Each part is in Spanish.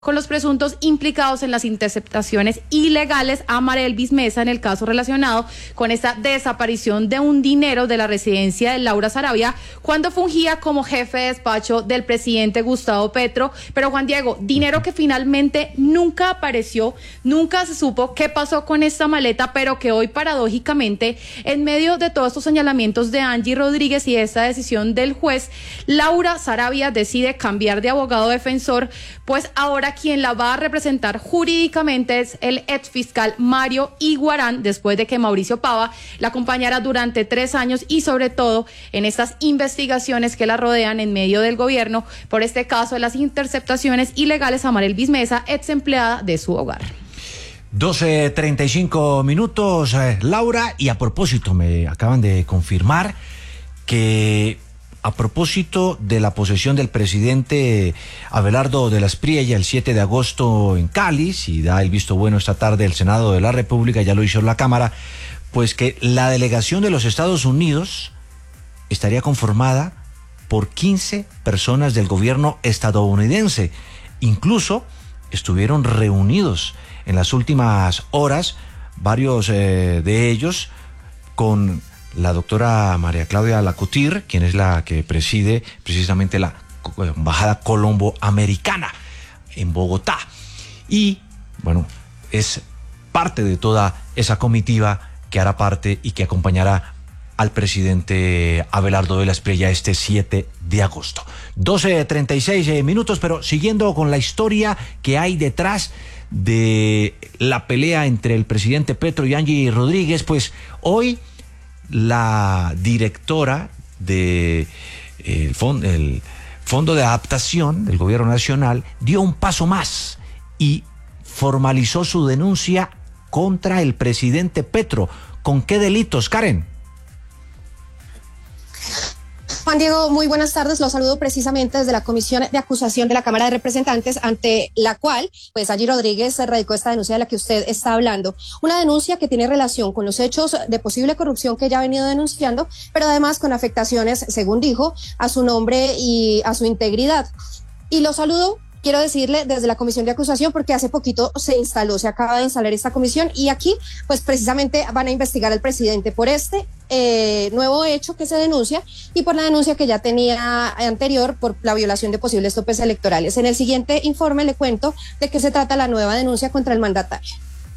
con los presuntos implicados en las interceptaciones ilegales a María Elvis Mesa en el caso relacionado con esta desaparición de un dinero de la residencia de Laura Sarabia cuando fungía como jefe de despacho del presidente Gustavo Petro. Pero Juan Diego, dinero que finalmente nunca apareció, nunca se supo qué pasó con esta maleta, pero que hoy paradójicamente, en medio de todos estos señalamientos de Angie Rodríguez y esta decisión del juez, Laura Sarabia decide cambiar de abogado defensor, pues ahora quien la va a representar jurídicamente es el exfiscal Mario Iguarán, después de que Mauricio Pava la acompañara durante 3 años y sobre todo en estas investigaciones que la rodean en medio del gobierno por este caso de las interceptaciones ilegales a María Elvis Mesa, ex empleada de su hogar. 12:35 minutos, Laura, y a propósito, me acaban de confirmar que a propósito de la posesión del presidente Abelardo de la Espriella el 7 de agosto en Cali, si da el visto bueno esta tarde el Senado de la República, ya lo hizo la Cámara, pues que la delegación de los Estados Unidos estaría conformada por 15 personas del gobierno estadounidense. Incluso estuvieron reunidos en las últimas horas varios de ellos con la doctora María Claudia Lacutir, quien es la que preside precisamente la Embajada Colombo-Americana en Bogotá. Y, bueno, es parte de toda esa comitiva que hará parte y que acompañará al presidente Abelardo de la Espriella este 7 de agosto. 12:36 minutos, pero siguiendo con la historia que hay detrás de la pelea entre el presidente Petro y Angie Rodríguez, pues hoy la directora del Fondo de Adaptación del Gobierno Nacional dio un paso más y formalizó su denuncia contra el presidente Petro. ¿Con qué delitos, Karen? Juan Diego, muy buenas tardes. Los saludo precisamente desde la Comisión de Acusación de la Cámara de Representantes, ante la cual, pues, Angie Rodríguez radicó esta denuncia de la que usted está hablando. Una denuncia que tiene relación con los hechos de posible corrupción que ella ha venido denunciando, pero además con afectaciones, según dijo, a su nombre y a su integridad. Y lo saludo, quiero decirle, desde la Comisión de Acusación, porque hace poquito se acaba de instalar esta comisión, y aquí, pues, precisamente van a investigar al presidente por este nuevo hecho que se denuncia y por la denuncia que ya tenía anterior por la violación de posibles topes electorales. En el siguiente informe le cuento de qué se trata la nueva denuncia contra el mandatario.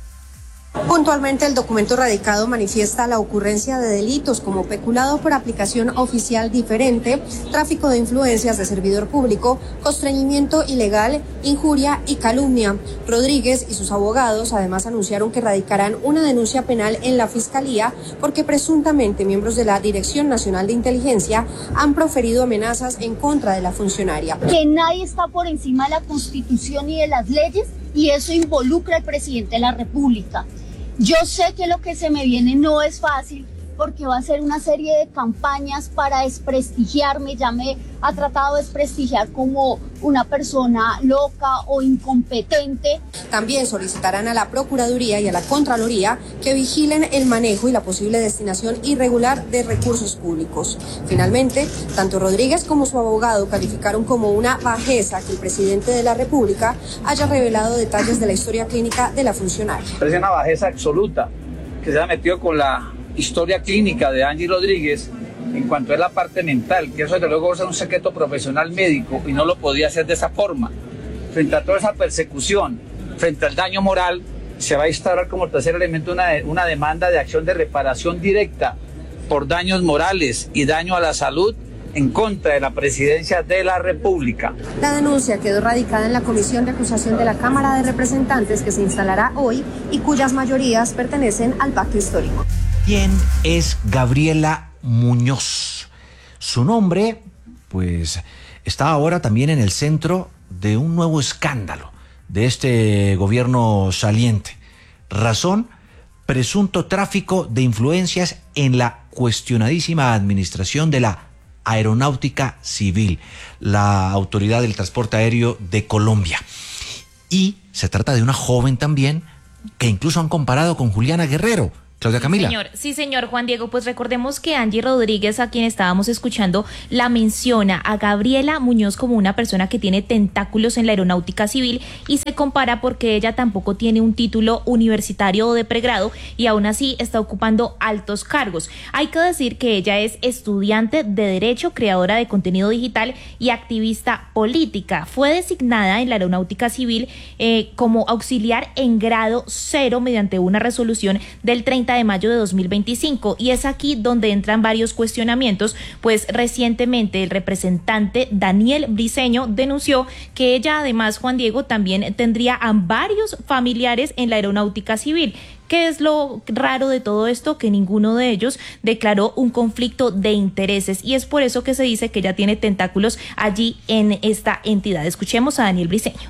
Puntualmente, el documento radicado manifiesta la ocurrencia de delitos como peculado por aplicación oficial diferente, tráfico de influencias de servidor público, constreñimiento ilegal, injuria y calumnia. Rodríguez y sus abogados además anunciaron que radicarán una denuncia penal en la Fiscalía porque presuntamente miembros de la Dirección Nacional de Inteligencia han proferido amenazas en contra de la funcionaria. Que nadie está por encima de la Constitución y de las leyes, y eso involucra al presidente de la República. Yo sé que lo que se me viene no es fácil, porque va a ser una serie de campañas para desprestigiarme. Ya me ha tratado de desprestigiar como una persona loca o incompetente. También solicitarán a la Procuraduría y a la Contraloría que vigilen el manejo y la posible destinación irregular de recursos públicos. Finalmente, tanto Rodríguez como su abogado calificaron como una bajeza que el presidente de la República haya revelado detalles de la historia clínica de la funcionaria. Es una bajeza absoluta que se ha metido con la historia clínica de Angie Rodríguez en cuanto a la parte mental, que eso desde luego es un secreto profesional médico y no lo podía hacer de esa forma. Frente a toda esa persecución, frente al daño moral, se va a instaurar como tercer elemento una demanda de acción de reparación directa por daños morales y daño a la salud en contra de la presidencia de la República. La denuncia quedó radicada en la Comisión de Acusación de la Cámara de Representantes, que se instalará hoy y cuyas mayorías pertenecen al pacto histórico. ¿Quién es Gabriela Muñoz? Su nombre, pues, está ahora también en el centro de un nuevo escándalo de este gobierno saliente. Razón: presunto tráfico de influencias en la cuestionadísima administración de la Aeronáutica Civil, la Autoridad del Transporte Aéreo de Colombia. Y se trata de una joven también que incluso han comparado con Juliana Guerrero. Claudia Camila. Sí, señor Juan Diego, pues recordemos que Angie Rodríguez, a quien estábamos escuchando, la menciona a Gabriela Muñoz como una persona que tiene tentáculos en la aeronáutica civil y se compara porque ella tampoco tiene un título universitario o de pregrado y aún así está ocupando altos cargos. Hay que decir que ella es estudiante de Derecho, creadora de contenido digital y activista política. Fue designada en la aeronáutica civil como auxiliar en grado 0 mediante una resolución del 30 de mayo de 2025 y es aquí donde entran varios cuestionamientos, pues recientemente el representante Daniel Briceño denunció que ella además, Juan Diego, también tendría a varios familiares en la aeronáutica civil. ¿Qué es lo raro de todo esto? Que ninguno de ellos declaró un conflicto de intereses y es por eso que se dice que ella tiene tentáculos allí en esta entidad. Escuchemos a Daniel Briceño.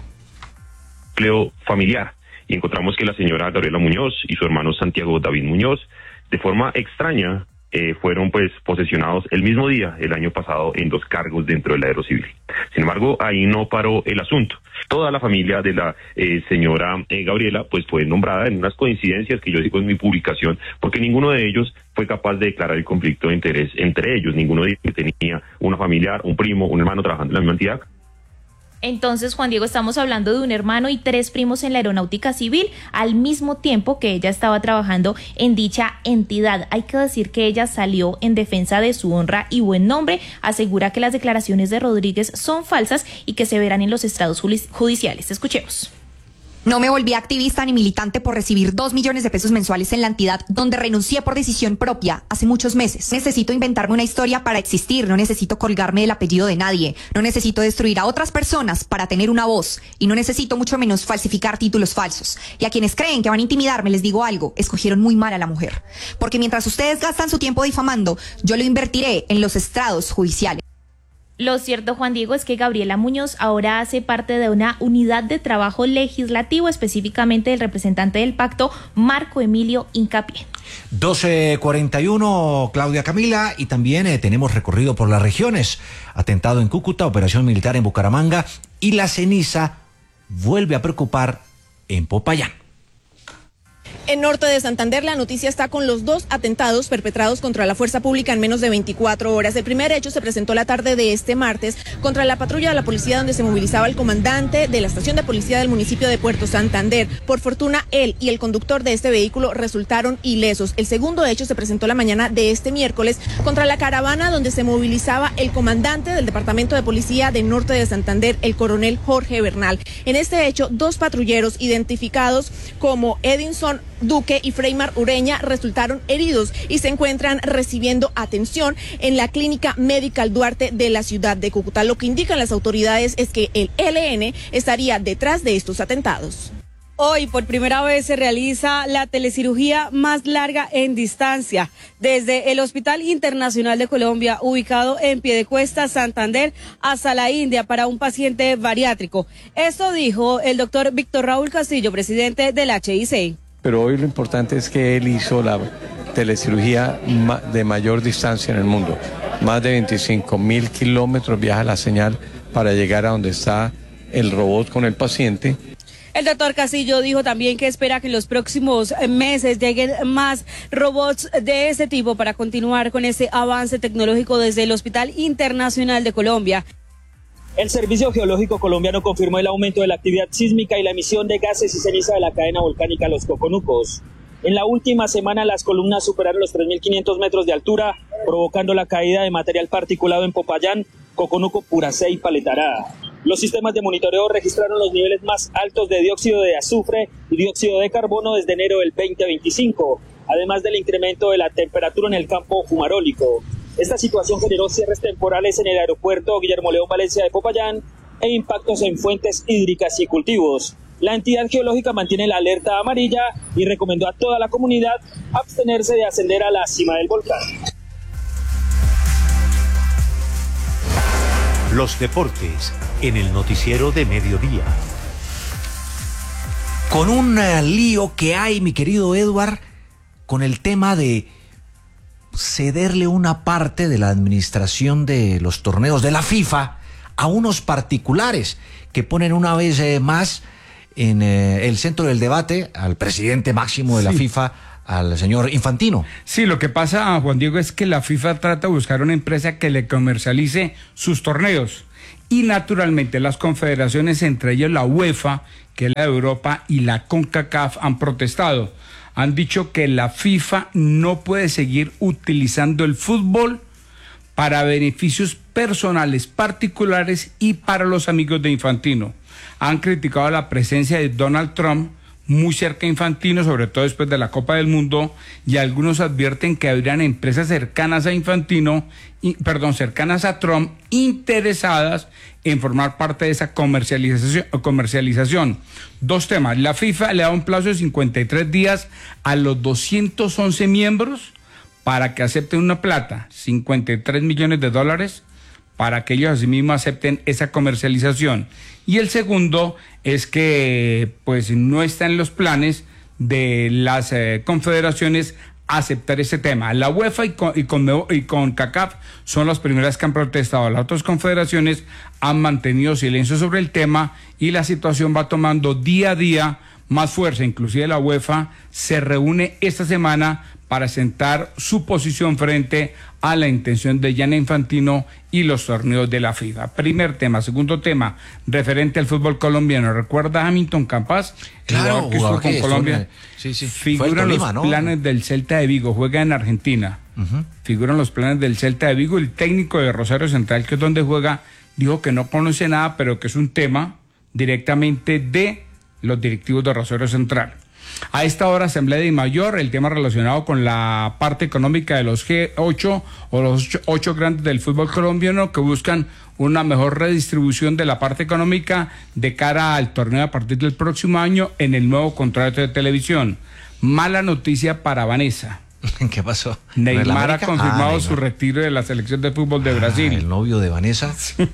Núcleo familiar. Y encontramos que la señora Gabriela Muñoz y su hermano Santiago David Muñoz, de forma extraña, fueron pues posesionados el mismo día, el año pasado, en 2 cargos dentro del aerocivil. Sin embargo, ahí no paró el asunto. Toda la familia de la señora Gabriela pues fue nombrada en unas coincidencias que yo digo en mi publicación, porque ninguno de ellos fue capaz de declarar el conflicto de interés entre ellos. Ninguno de ellos tenía una familiar, un primo, un hermano trabajando en la misma entidad. Entonces, Juan Diego, estamos hablando de un hermano y 3 primos en la aeronáutica civil, al mismo tiempo que ella estaba trabajando en dicha entidad. Hay que decir que ella salió en defensa de su honra y buen nombre, asegura que las declaraciones de Rodríguez son falsas y que se verán en los estrados judiciales. Escuchemos. No me volví activista ni militante por recibir 2 millones de pesos mensuales en la entidad donde renuncié por decisión propia hace muchos meses. Necesito inventarme una historia para existir, no necesito colgarme del apellido de nadie, no necesito destruir a otras personas para tener una voz y no necesito mucho menos falsificar títulos falsos. Y a quienes creen que van a intimidarme les digo algo, escogieron muy mal a la mujer. Porque mientras ustedes gastan su tiempo difamando, yo lo invertiré en los estrados judiciales. Lo cierto, Juan Diego, es que Gabriela Muñoz ahora hace parte de una unidad de trabajo legislativo, específicamente del representante del pacto, Marco Emilio Hincapié. 12:41, Claudia Camila, y también tenemos recorrido por las regiones. Atentado en Cúcuta, operación militar en Bucaramanga y la ceniza vuelve a preocupar en Popayán. En Norte de Santander, la noticia está con los 2 atentados perpetrados contra la fuerza pública en menos de 24 horas. El primer hecho se presentó la tarde de este martes contra la patrulla de la policía donde se movilizaba el comandante de la estación de policía del municipio de Puerto Santander. Por fortuna, él y el conductor de este vehículo resultaron ilesos. El segundo hecho se presentó la mañana de este miércoles contra la caravana donde se movilizaba el comandante del departamento de policía de Norte de Santander, el coronel Jorge Bernal. En este hecho, 2 patrulleros identificados como Edinson Duque y Freymar Ureña resultaron heridos y se encuentran recibiendo atención en la Clínica Medical Duarte de la ciudad de Cúcuta. Lo que indican las autoridades es que el ELN estaría detrás de estos atentados. Hoy por primera vez se realiza la telecirugía más larga en distancia desde el Hospital Internacional de Colombia, ubicado en Piedecuesta, Santander, hasta la India para un paciente bariátrico. Esto dijo el doctor Víctor Raúl Castillo, presidente del HIC. Pero hoy lo importante es que él hizo la telecirugía de mayor distancia en el mundo. Más de 25.000 kilómetros viaja la señal para llegar a donde está el robot con el paciente. El doctor Castillo dijo también que espera que en los próximos meses lleguen más robots de este tipo para continuar con este avance tecnológico desde el Hospital Internacional de Colombia. El Servicio Geológico Colombiano confirmó el aumento de la actividad sísmica y la emisión de gases y ceniza de la cadena volcánica Los Coconucos. En la última semana las columnas superaron los 3.500 metros de altura, provocando la caída de material particulado en Popayán, Coconuco, Puracé y Paletará. Los sistemas de monitoreo registraron los niveles más altos de dióxido de azufre y dióxido de carbono desde enero del 2025, además del incremento de la temperatura en el campo fumarólico. Esta situación generó cierres temporales en el aeropuerto Guillermo León Valencia de Popayán e impactos en fuentes hídricas y cultivos. La entidad geológica mantiene la alerta amarilla y recomendó a toda la comunidad abstenerse de ascender a la cima del volcán. Los deportes en el noticiero de mediodía. Con un lío que hay, mi querido Edward, con el tema de cederle una parte de la administración de los torneos de la FIFA a unos particulares que ponen una vez más en el centro del debate al presidente máximo de la FIFA, al señor Infantino. Sí, lo que pasa, Juan Diego, es que la FIFA trata de buscar una empresa que le comercialice sus torneos. Y naturalmente las confederaciones, entre ellas la UEFA, que es la de Europa, y la CONCACAF han protestado. Han dicho que la FIFA no puede seguir utilizando el fútbol para beneficios personales particulares y para los amigos de Infantino. Han criticado la presencia de Donald Trump muy cerca de Infantino, sobre todo después de la Copa del Mundo, y algunos advierten que habrían empresas cercanas a cercanas a Trump, interesadas en formar parte de esa comercialización. Dos temas. La FIFA le da un plazo de 53 días a los 211 miembros para que acepten una plata, $53 millones, para que ellos asimismo acepten esa comercialización. Y el segundo es que pues no está en los planes de las confederaciones aceptar ese tema. La UEFA y CONCACAF son las primeras que han protestado. Las otras confederaciones han mantenido silencio sobre el tema y la situación va tomando día a día más fuerza. Inclusive la UEFA se reúne esta semana para sentar su posición frente a la intención de Gianni Infantino y los torneos de la FIFA. Primer tema. Segundo tema, referente al fútbol colombiano. ¿Recuerda a Hamilton Campas? Claro, que estuvo con Colombia. Sí. Figuran los planes del Celta de Vigo, juega en Argentina. Figuran los planes del Celta de Vigo. El técnico de Rosario Central, que es donde juega, dijo que no conoce nada, pero que es un tema directamente de los directivos de Rosario Central. A esta hora, Asamblea de Mayor, el tema relacionado con la parte económica de los G8 o los 8 grandes del fútbol colombiano, que buscan una mejor redistribución de la parte económica de cara al torneo a partir del próximo año en el nuevo contrato de televisión. Mala noticia para Vanessa. ¿Qué pasó? Neymar ha confirmado su retiro de la selección de fútbol de Brasil. El novio de Vanessa. Sí.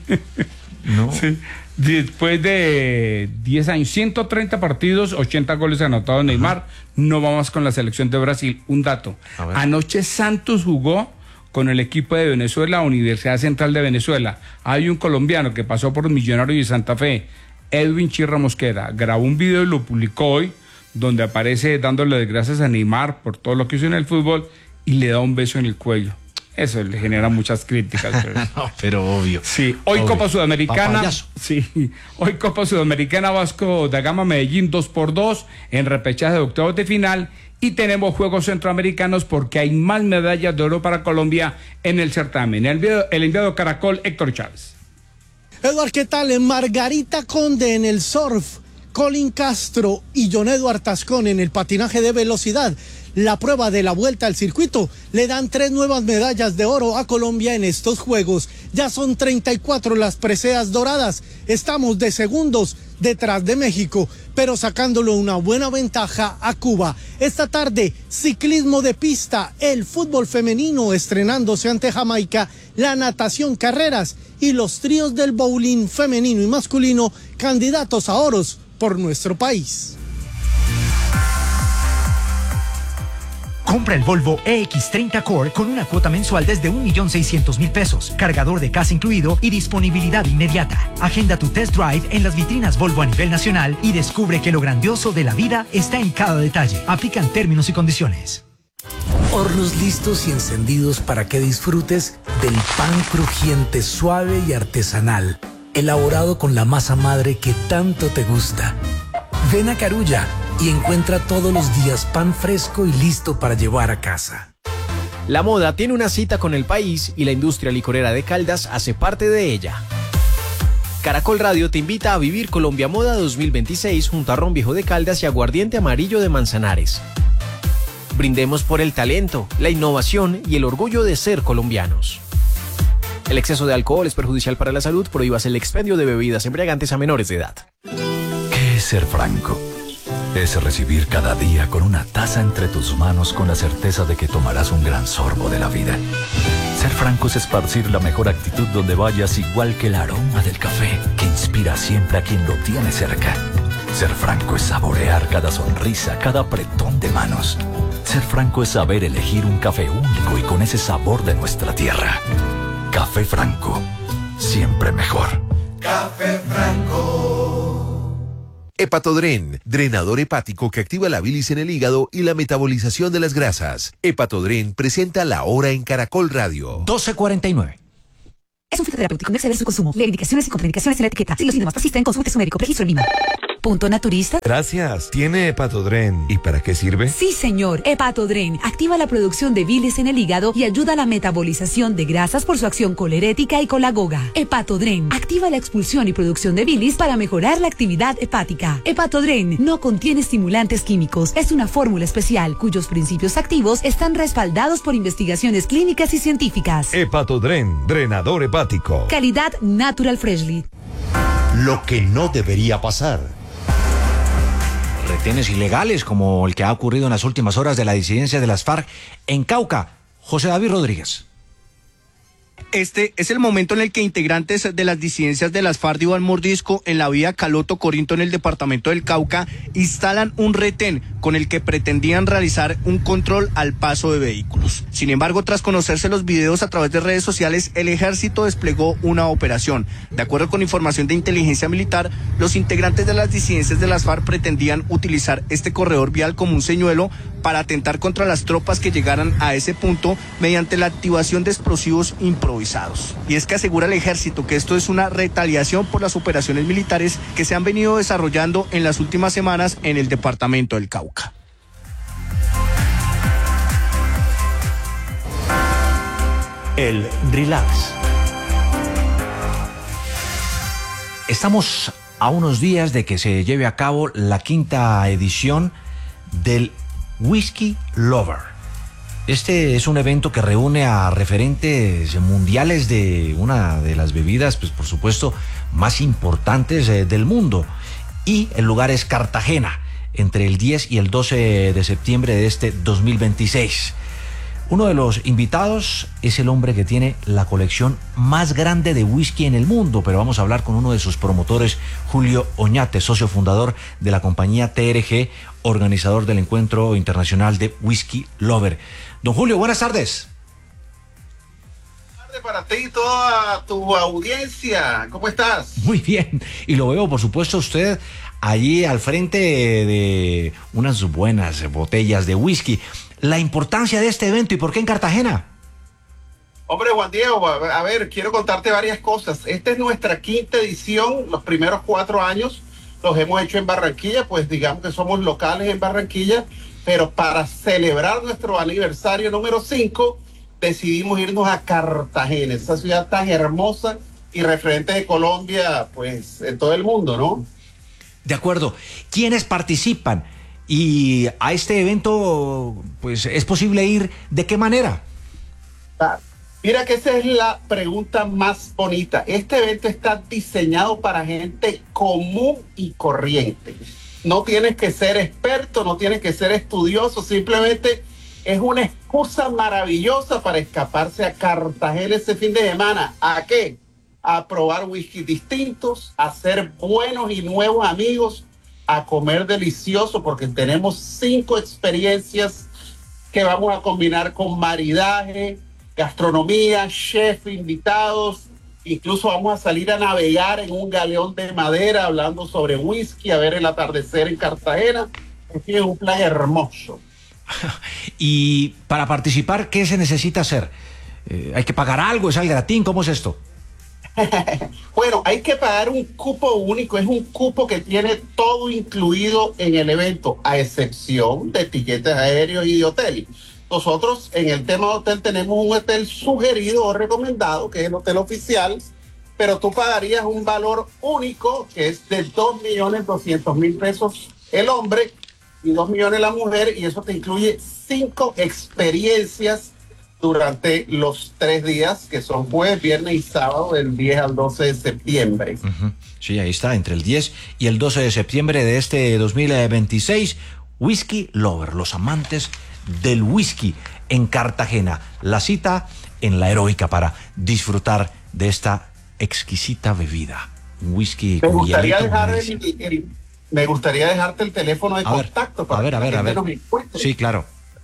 No. Sí. Después de 10 años, 130 partidos, 80 goles anotados Neymar, no vamos con la selección de Brasil. Un dato, anoche Santos jugó con el equipo de Venezuela, Universidad Central de Venezuela. Hay un colombiano que pasó por Millonarios de Santa Fe, Edwin Chirra Mosquera, grabó un video y lo publicó hoy, donde aparece dándole las gracias a Neymar por todo lo que hizo en el fútbol y le da un beso en el cuello. Eso le genera muchas críticas. Pero obvio. Sí, hoy obvio. Copa Sudamericana. Papayazo. Sí, hoy Copa Sudamericana, Vasco da Gama Medellín 2x2 en repechaje de octavos de final. Y tenemos Juegos Centroamericanos porque hay más medallas de oro para Colombia en el certamen. El enviado Caracol, Héctor Chávez. Eduard, ¿qué tal? En Margarita Conde en el surf, Colin Castro y John Eduard Tascón en el patinaje de velocidad. La prueba de la vuelta al circuito le dan 3 nuevas medallas de oro a Colombia en estos Juegos. Ya son 34 las preseas doradas. Estamos de segundos detrás de México, pero sacándole una buena ventaja a Cuba. Esta tarde, ciclismo de pista, el fútbol femenino estrenándose ante Jamaica, la natación, carreras y los tríos del bowling femenino y masculino candidatos a oros por nuestro país. Compra el Volvo EX30 Core con una cuota mensual desde 1.600.000 pesos, cargador de casa incluido y disponibilidad inmediata. Agenda tu test drive en las vitrinas Volvo a nivel nacional y descubre que lo grandioso de la vida está en cada detalle. Aplican términos y condiciones. Hornos listos y encendidos para que disfrutes del pan crujiente, suave y artesanal, elaborado con la masa madre que tanto te gusta. Ven a Carulla y encuentra todos los días pan fresco y listo para llevar a casa. La moda tiene una cita con el país y la industria licorera de Caldas hace parte de ella. Caracol Radio te invita a vivir Colombia Moda 2026 junto a Ron Viejo de Caldas y Aguardiente Amarillo de Manzanares. Brindemos por el talento, la innovación y el orgullo de ser colombianos. El exceso de alcohol es perjudicial para la salud. Prohíbas el expendio de bebidas embriagantes a menores de edad. ¿Qué es ser franco? Es recibir cada día con una taza entre tus manos con la certeza de que tomarás un gran sorbo de la vida. Ser franco es esparcir la mejor actitud donde vayas, igual que el aroma del café que inspira siempre a quien lo tiene cerca. Ser franco es saborear cada sonrisa, cada apretón de manos. Ser franco es saber elegir un café único y con ese sabor de nuestra tierra. Café Franco, siempre mejor. Café Franco. Hepatodren, drenador hepático que activa la bilis en el hígado y la metabolización de las grasas. Hepatodren presenta La Hora en Caracol Radio. 12:49. Es un fitoterapéutico, no exceder su consumo. Lee indicaciones y contraindicaciones en la etiqueta. Si los síntomas persisten, consulte a su médico. Registro en Lima. Punto Naturista. Gracias. ¿Tiene Hepatodren? ¿Y para qué sirve? Sí, señor. Hepatodren activa la producción de bilis en el hígado y ayuda a la metabolización de grasas por su acción colerética y colagoga. Hepatodren activa la expulsión y producción de bilis para mejorar la actividad hepática. Hepatodren no contiene estimulantes químicos. Es una fórmula especial cuyos principios activos están respaldados por investigaciones clínicas y científicas. Hepatodren, drenador hepático. Calidad Natural Freshly. Lo que no debería pasar. Retenes ilegales como el que ha ocurrido en las últimas horas de la disidencia de las FARC en Cauca. José David Rodríguez. Este es el momento en el que integrantes de las disidencias de las FARC de Iván Mordisco en la vía Caloto-Corinto en el departamento del Cauca instalan un retén con el que pretendían realizar un control al paso de vehículos. Sin embargo, tras conocerse los videos a través de redes sociales, el ejército desplegó una operación. De acuerdo con información de inteligencia militar, los integrantes de las disidencias de las FARC pretendían utilizar este corredor vial como un señuelo para atentar contra las tropas que llegaran a ese punto mediante la activación de explosivos improvisados. Y es que asegura el ejército que esto es una retaliación por las operaciones militares que se han venido desarrollando en las últimas semanas en el departamento del Cauca. El relax. Estamos a unos días de que se lleve a cabo la 5ª edición del Whisky Lover. Este es un evento que reúne a referentes mundiales de una de las bebidas, pues por supuesto, más importantes del mundo. Y el lugar es Cartagena, entre el 10 y el 12 de septiembre de este 2026. Uno de los invitados es el hombre que tiene la colección más grande de whisky en el mundo, pero vamos a hablar con uno de sus promotores, Julio Oñate, socio fundador de la compañía TRG, organizador del Encuentro Internacional de Whisky Lover. Don Julio, buenas tardes. Buenas tardes para ti y toda tu audiencia. ¿Cómo estás? Muy bien. Y lo veo, por supuesto, usted allí al frente de unas buenas botellas de whisky. La importancia de este evento y por qué en Cartagena. Hombre, Juan Diego, a ver, quiero contarte varias cosas. Esta es nuestra 5ª edición. Los primeros 4 años los hemos hecho en Barranquilla, pues digamos que somos locales en Barranquilla, pero para celebrar nuestro aniversario número 5, decidimos irnos a Cartagena, esa ciudad tan hermosa y referente de Colombia, pues en todo el mundo, ¿no? De acuerdo. ¿Quiénes participan? Y a este evento, pues, ¿es posible ir de qué manera? Mira que esa es la pregunta más bonita. Este evento está diseñado para gente común y corriente. No tienes que ser experto, no tienes que ser estudioso, simplemente es una excusa maravillosa para escaparse a Cartagena ese fin de semana. ¿A qué? A probar whisky distintos, a hacer buenos y nuevos amigos, a comer delicioso, porque tenemos 5 experiencias que vamos a combinar con maridaje, gastronomía, chef, invitados. Incluso vamos a salir a navegar en un galeón de madera hablando sobre whisky, a ver el atardecer en Cartagena. Es un plan hermoso. Y para participar, ¿qué se necesita hacer? ¿Hay que pagar algo? ¿Es al gratín? ¿Cómo es esto? Bueno, hay que pagar un cupo único. Es un cupo que tiene todo incluido en el evento, a excepción de tiquetes aéreos y de hotel. Nosotros en el tema de hotel tenemos un hotel sugerido o recomendado, que es el hotel oficial, pero tú pagarías un valor único que es de 2.200.000 pesos el hombre y 2 millones la mujer, y eso te incluye 5 experiencias durante los 3 días, que son jueves, viernes y sábado, del 10 al 12 de septiembre. Sí, ahí está, entre el 10 y el 12 de septiembre de este 2026, Whisky Lover, los amantes del whisky en Cartagena. La cita en La Heroica para disfrutar de esta exquisita bebida. Un whisky con hielito. Me gustaría dejarte el teléfono de contacto para que la gente nos encuentre. Sí, claro.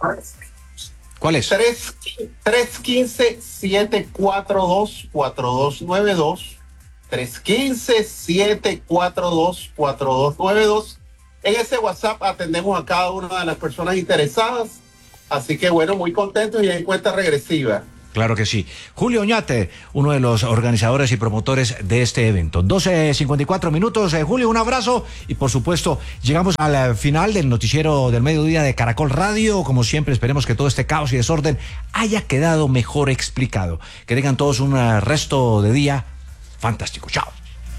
¿Cuál es? 315-742-4292. 315-742-4292. En ese WhatsApp atendemos a cada una de las personas interesadas. Así que bueno, muy contentos y en cuenta regresiva. Claro que sí. Julio Oñate, uno de los organizadores y promotores de este evento. 12:54 minutos. Julio, un abrazo y por supuesto llegamos al final del noticiero del mediodía de Caracol Radio. Como siempre, esperemos que todo este caos y desorden haya quedado mejor explicado. Que tengan todos un resto de día fantástico. Chao.